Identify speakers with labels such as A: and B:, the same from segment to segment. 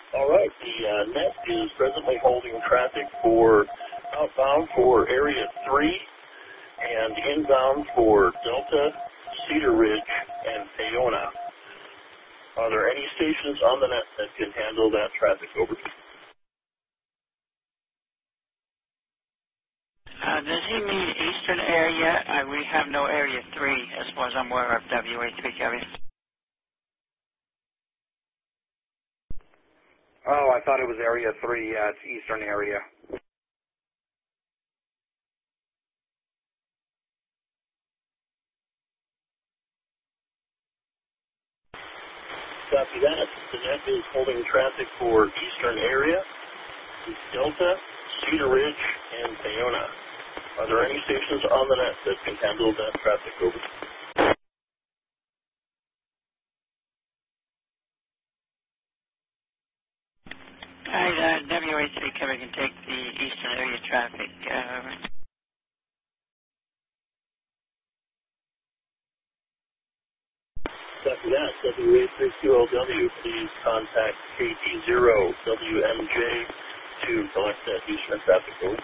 A: All right, the net is presently holding traffic for outbound for Area 3 and inbound for Delta, Cedar Ridge, and Paona. Are there any stations on the net that can handle that traffic over?
B: Does he mean eastern area? We have no area 3 as far as I'm aware of WA3 Kevin.
C: Oh, I thought it was area 3. Yeah, it's eastern area.
A: Copy that. The net is holding traffic for eastern area, Delta, Cedar Ridge, and Paona. Are there any stations on the net that can handle that traffic over?
B: WA3 Kevin can take the eastern area traffic.
A: Copy that. WA3QLW, please contact KT0WMJ to collect that eastern traffic over.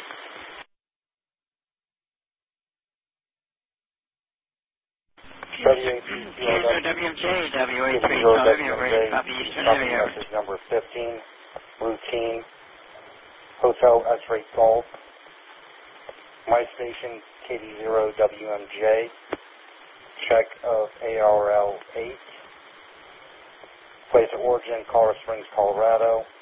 B: WMJ, WA3, copy eastern area.
C: Message number 15, routine, Hotel X-Ray Golf. My station, KD0WMJ, check of ARL 8. Place of origin, Colorado Springs, Colorado.